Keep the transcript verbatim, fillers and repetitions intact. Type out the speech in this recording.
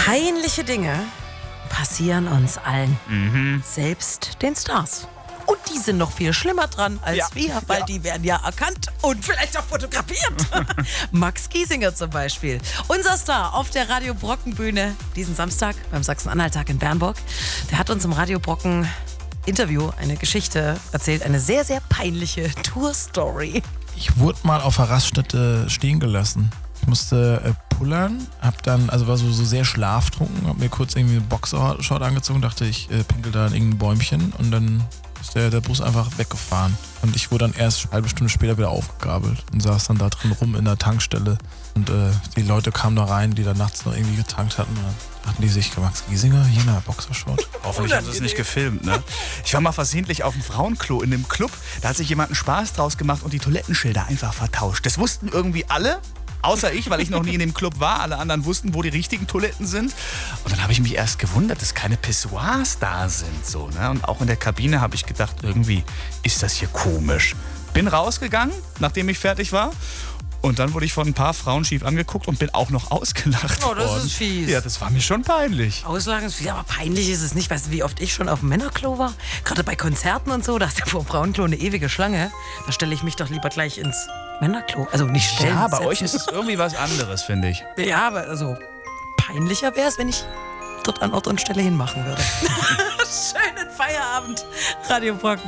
Peinliche Dinge passieren uns allen. Mhm. Selbst den Stars. Und die sind noch viel schlimmer dran als Ja. wir, weil Ja. die werden ja erkannt und vielleicht auch fotografiert. Max Giesinger zum Beispiel. Unser Star auf der Radio Brocken Bühne diesen Samstag beim Sachsen-Anhalt-Tag in Bernburg. Der hat uns im Radio Brocken Interview eine Geschichte erzählt, eine sehr, sehr peinliche Tour-Story. Ich wurde mal auf der Raststätte stehen gelassen. Ich musste äh, pullern, hab dann, also war so, so sehr schlaftrunken, hab mir kurz irgendwie eine Boxershort angezogen, dachte ich äh, pinkel da in irgendein Bäumchen und dann ist der, der Bus einfach weggefahren. Und ich wurde dann erst eine halbe Stunde später wieder aufgegabelt und saß dann da drin rum in der Tankstelle. Und äh, die Leute kamen da rein, die da nachts noch irgendwie getankt hatten. Und dann dachten die sich, Max Giesinger, hier in der Boxershort. Hoffentlich haben sie es nicht gefilmt, ne? Ich war mal versehentlich auf dem Frauenklo in einem Club. Da hat sich jemand einen Spaß draus gemacht und die Toilettenschilder einfach vertauscht. Das wussten irgendwie alle. Außer ich, weil ich noch nie in dem Club war. Alle anderen wussten, wo die richtigen Toiletten sind. Und dann habe ich mich erst gewundert, dass keine Pissoirs da sind. So, ne? Und auch in der Kabine habe ich gedacht, irgendwie ist das hier komisch. Bin rausgegangen, nachdem ich fertig war. Und dann wurde ich von ein paar Frauen schief angeguckt und bin auch noch ausgelacht Oh, das worden. ist fies. Ja, das war mir schon peinlich. Auslagen ist viel, aber peinlich ist es nicht. Weißt du, wie oft ich schon auf dem Männerklo war? Gerade bei Konzerten und so, da ist ja vor dem Frauenklo eine ewige Schlange. Da stelle ich mich doch lieber gleich ins Männerklo. Also nicht stellen. Ja, bei setzen. euch ist es irgendwie was anderes, finde ich. Ja, aber also peinlicher wäre es, wenn ich dort an Ort und Stelle hinmachen würde. Schönen Feierabend, Radio Brocken.